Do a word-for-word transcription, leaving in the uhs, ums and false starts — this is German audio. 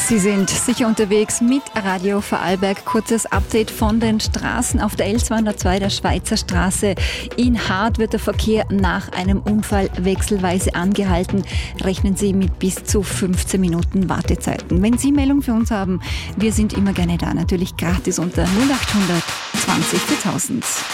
Sie sind sicher unterwegs mit Radio Vorarlberg. Kurzes Update von den Straßen. Auf der L zweihundertzwei, der Schweizer Straße in Hart, wird der Verkehr nach einem Unfall wechselweise angehalten. Rechnen Sie mit bis zu fünfzehn Minuten Wartezeiten. Wenn Sie Meldung für uns haben, wir sind immer gerne da. Natürlich gratis unter null acht hundert zwanzig viertausend.